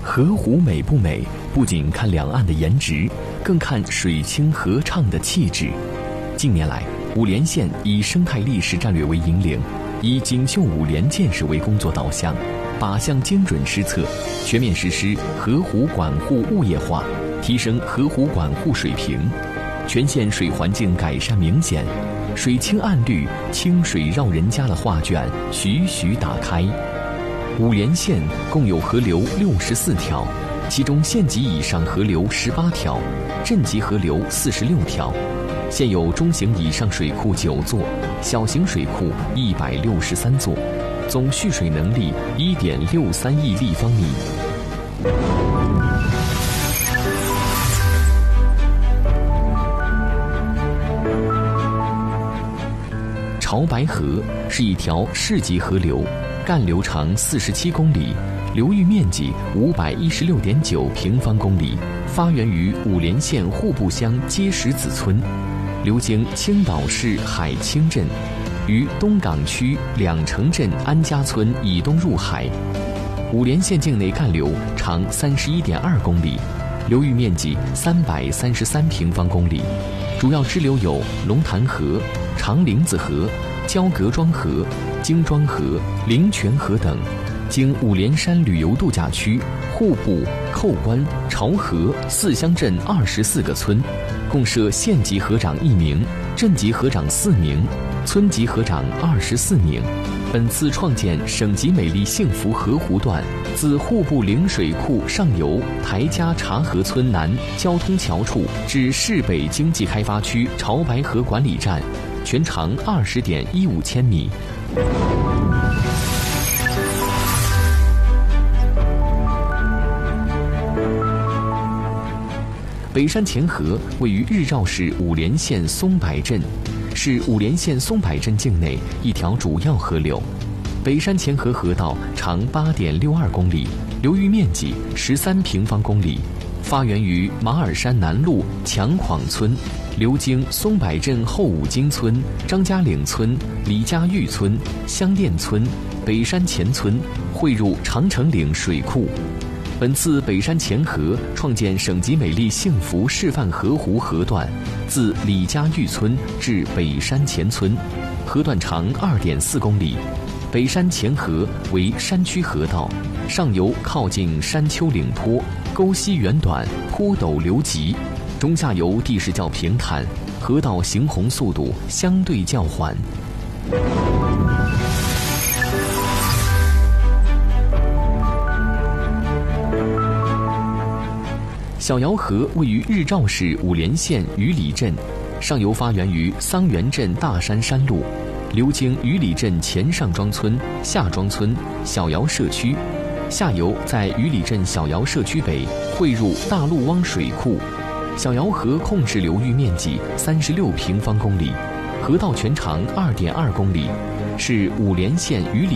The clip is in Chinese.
河湖美不美，不仅看两岸的颜值，更看水清河畅的气质。近年来，五莲县以生态历史战略为引领，以锦绣五莲建设为工作导向，8项精准施策，全面实施河湖管护物业化，提升河湖管护水平，全县水环境改善明显，水清岸绿、清水绕人家的画卷徐徐打开。五莲县共有河流64条，其中县级以上河流18条，镇级河流46条。现有中型以上水库9座，小型水库163座，总蓄水能力1.63亿立方米。潮白河是一条市级河流，干流长47公里，流域面积516.9平方公里，发源于五莲县户部乡碣石子村，流经青岛市海清镇，于东港区两城镇安家村以东入海。五莲县境内干流长31.2公里，流域面积333平方公里，主要支流有龙潭河、长林子河、焦格庄河、金庄河、灵泉河等，经五莲山旅游度假区、户部、寇官、潮河4乡镇24个村，共设县级河长1名，镇级河长4名，村级河长24名。本次创建省级美丽幸福河湖段，自户部陵水库上游台家茶河村南交通桥处至市北经济开发区潮白河管理站，全长20.15千米。北山前河位于日照市五莲县松柏镇，是五莲县松柏镇境内一条主要河流。北山前河河道长8.62公里，流域面积13平方公里，发源于马尔山南路强匡村，流经松柏镇后五金村、张家岭村、李家峪村、香店村、北山前村，汇入长城岭水库。本次北山前河创建省级美丽幸福示范河湖河段，自李家峪村至北山前村，河段长2.4公里。北山前河为山区河道，上游靠近山丘岭坡，沟溪远短，坡陡流急；中下游地势较平坦，河道行洪速度相对较缓。小瑶河位于日照市五莲县鱼里镇，上游发源于桑园镇大山山路，流经鱼里镇前上庄村、下庄村、小瑶社区，下游在鱼里镇小瑶社区北汇入大陆汪水库。小瑶河控制流域面积36平方公里，河道全长2.2公里，是五莲县鱼里